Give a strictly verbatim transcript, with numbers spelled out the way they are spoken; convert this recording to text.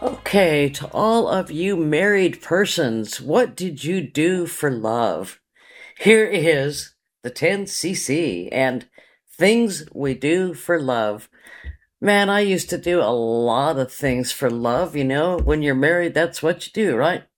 Okay, to all of you married persons, what did you do for love? Here is the ten C C and things we do for love. Man, I used to do a lot of things for love. You know, when you're married, that's what you do, right?